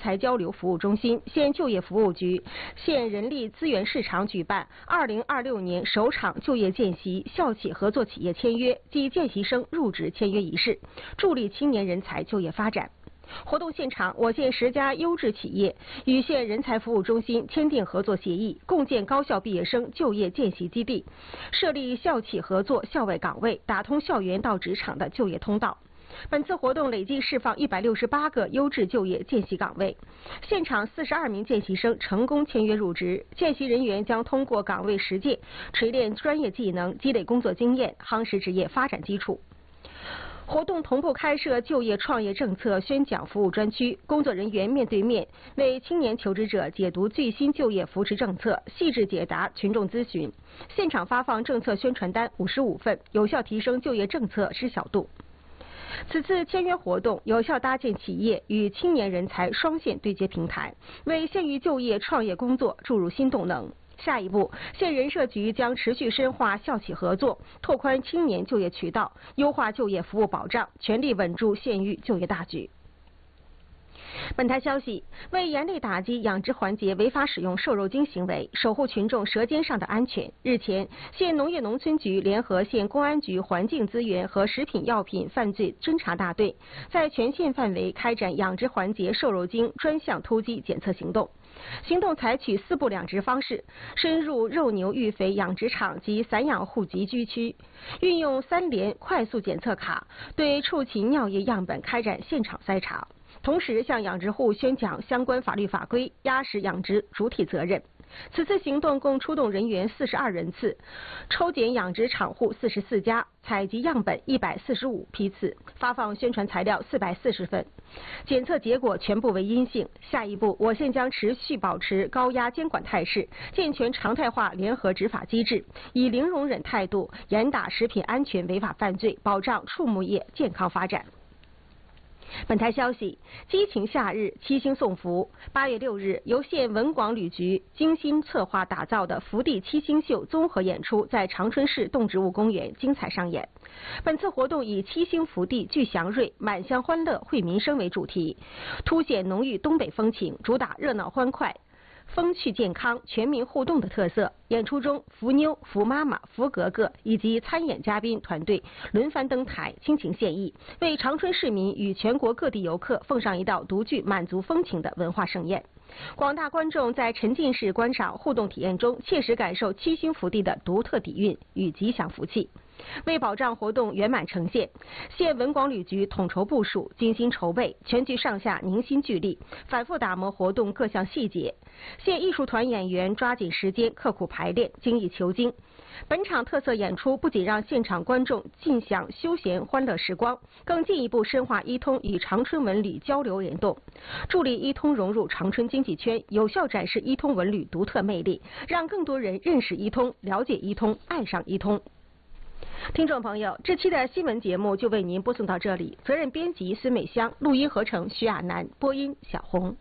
才交流服务中心、县就业服务局、县人力资源市场举办2026年首场就业见习校企合作企业签约及见习生入职签约仪式，助力青年人才就业发展。活动现场，我县10家优质企业与县人才服务中心签订合作协议，共建高校毕业生就业见习基地，设立校企合作校外岗位，打通校园到职场的就业通道。本次活动累计释放168个优质就业见习岗位，现场42名见习生成功签约入职，见习人员将通过岗位实践，锤炼专业技能，积累工作经验，夯实职业发展基础。活动同步开设就业创业政策宣讲服务专区，工作人员面对面为青年求职者解读最新就业扶持政策，细致解答群众咨询。现场发放政策宣传单55份，有效提升就业政策知晓度。此次签约活动有效搭建企业与青年人才双线对接平台，为县域就业创业工作注入新动能。下一步，县人社局将持续深化校企合作，拓宽青年就业渠道，优化就业服务保障，全力稳住县域就业大局。本台消息，为严厉打击养殖环节违法使用瘦肉精行为，守护群众舌尖上的安全，日前，县农业农村局联合县公安局环境资源和食品药品犯罪侦查大队，在全县范围开展养殖环节瘦肉精专项突击检测行动。行动采取4步2值方式，深入肉牛育肥养殖场及散养户集居区，运用3联快速检测卡，对畜禽尿液样本开展现场筛查。同时向养殖户宣讲相关法律法规，压实养殖主体责任。此次行动共出动人员42人次，抽检养殖场户44家，采集样本145批次，发放宣传材料440份。检测结果全部为阴性。下一步，我县将持续保持高压监管态势，健全常态化联合执法机制，以零容忍态度严打食品安全违法犯罪，保障畜牧业健康发展。本台消息，激情夏日，七星送福。8月6日，由县文广旅局精心策划打造的福地七星秀综合演出在长春市动植物公园精彩上演。本次活动以七星福地聚祥瑞，满乡欢乐惠民生为主题，凸显浓郁东北风情，主打热闹欢快、风趣健康、全民互动的特色。演出中，福妞、福妈妈、福格格以及参演嘉宾团队轮番登台，倾情献艺，为长春市民与全国各地游客奉上一道独具满族风情的文化盛宴。广大观众在沉浸式观赏互动体验中，切实感受七星福地的独特底蕴与吉祥福气。为保障活动圆满呈现，县文广旅局统筹部署，精心筹备，全局上下凝心聚力，反复打磨活动各项细节。县艺术团演员抓紧时间，刻苦排练，精益求精。本场特色演出不仅让现场观众尽享休闲欢乐时光，更进一步深化一通与长春文旅交流联动，助力一通融入长春经济圈，有效展示一通文旅独特魅力，让更多人认识一通、了解一通、爱上一通。听众朋友，这期的新闻节目就为您播送到这里，责任编辑孙美香，录音合成徐亚楠，播音小红。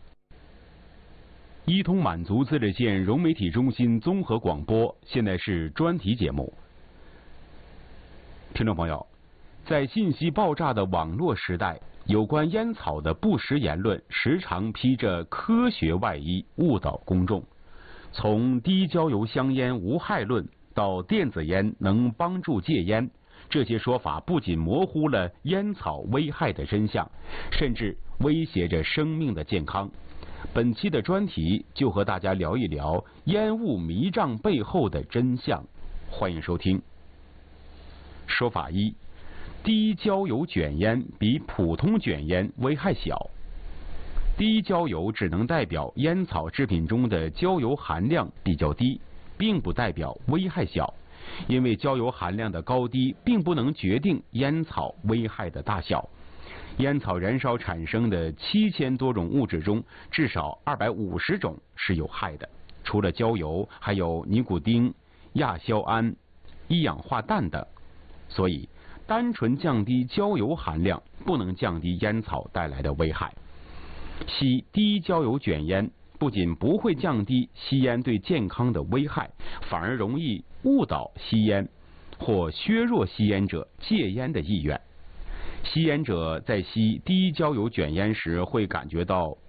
一通满族自治县融媒体中心综合广播，现在是专题节目。听众朋友，在信息爆炸的网络时代，有关烟草的不实言论时常披着科学外衣误导公众。从低焦油香烟无害论到电子烟能帮助戒烟，这些说法不仅模糊了烟草危害的真相，甚至威胁着生命的健康。本期的专题就和大家聊一聊烟雾迷障背后的真相，欢迎收听。说法一：低焦油卷烟比普通卷烟危害小。低焦油只能代表烟草制品中的焦油含量比较低，并不代表危害小，因为焦油含量的高低并不能决定烟草危害的大小。烟草燃烧产生的7000多种物质中，至少250种是有害的，除了焦油，还有尼古丁、亚硝胺、一氧化氮等。所以，单纯降低焦油含量不能降低烟草带来的危害。吸低焦油卷烟不仅不会降低吸烟对健康的危害，反而容易误导吸烟或削弱吸烟者戒烟的意愿。吸烟者在吸低焦油卷烟时会感觉到